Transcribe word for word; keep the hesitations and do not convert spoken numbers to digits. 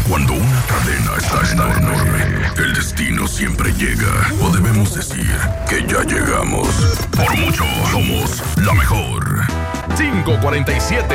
Cuando una cadena está enorme, el destino siempre llega. O debemos decir que ya llegamos. Por mucho, somos la mejor. cinco cuarenta y siete